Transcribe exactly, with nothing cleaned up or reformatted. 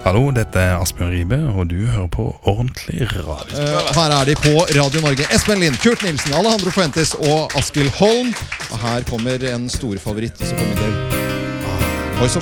Hallo, dette er Asbjørn Ribe, og du hører på Ordentlig Radio. Uh, her er de på Radio Norge. Espen Lind, Kurt Nilsen, Alejandro Fuentes og Askild Holm. Og her kommer en stor favoritt, og så kommer det